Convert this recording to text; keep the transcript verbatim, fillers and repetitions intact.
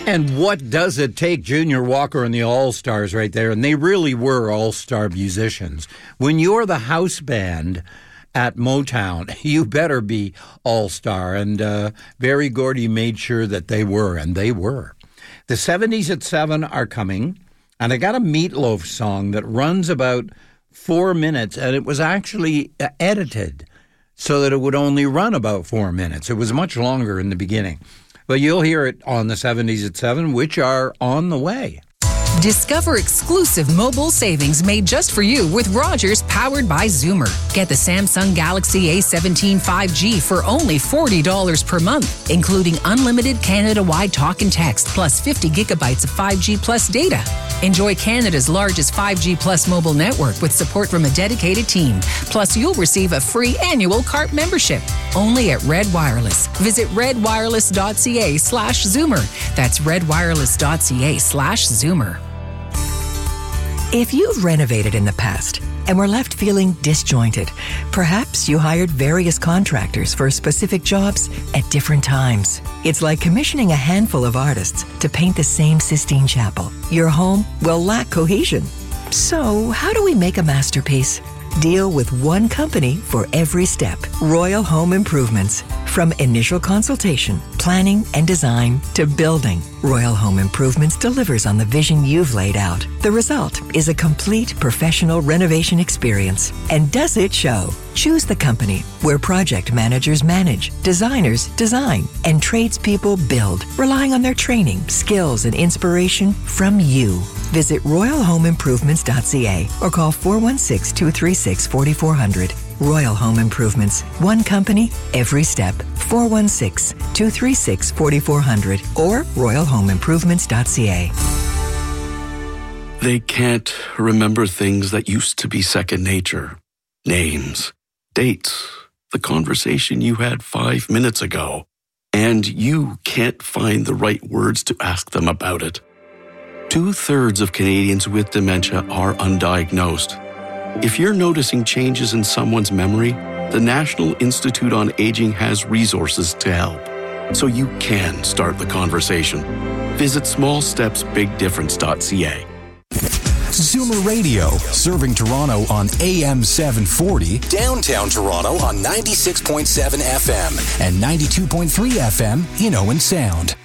And what does it take? Junior Walker and the All-Stars right there, and they really were all-star musicians. When you're the house band at Motown, you better be all-star, and uh, Berry Gordy made sure that they were, and they were. The seventies at seven are coming, and I got a Meatloaf song that runs about four minutes, and it was actually uh, edited so that it would only run about four minutes. It was much longer in the beginning. But you'll hear it on the seventies at seven, which are on the way. Discover exclusive mobile savings made just for you with Rogers, powered by Zoomer. Get the Samsung Galaxy A seventeen five G for only forty dollars per month, including unlimited Canada-wide talk and text, plus fifty gigabytes of five G plus data. Enjoy Canada's largest five G plus mobile network with support from a dedicated team. Plus, you'll receive a free annual C A R P membership. Only at Red Wireless. Visit redwireless.ca slash Zoomer. That's redwireless.ca slash Zoomer. If you've renovated in the past and were left feeling disjointed, perhaps you hired various contractors for specific jobs at different times. It's like commissioning a handful of artists to paint the same Sistine Chapel. Your home will lack cohesion. So, how do we make a masterpiece? Deal with one company for every step. Royal Home Improvements. From initial consultation, planning and design to building, Royal Home Improvements delivers on the vision you've laid out. The result is a complete professional renovation experience. And does it show? Choose the company where project managers manage, designers design, and tradespeople build, relying on their training, skills, and inspiration from you. Visit royal home improvements dot c a or call four one six, two three six, four four zero zero. Royal Home Improvements. One company, every step. four one six, two three six, four four zero zero or royal home improvements dot c a. They can't remember things that used to be second nature. Names, dates, the conversation you had five minutes ago. And you can't find the right words to ask them about it. Two-thirds of Canadians with dementia are undiagnosed. If you're noticing changes in someone's memory, the National Institute on Aging has resources to help, so you can start the conversation. Visit small steps big difference dot c a. Zoomer Radio, serving Toronto on A M seven forty, downtown Toronto on ninety-six point seven F M and ninety-two point three F M in Owen Sound.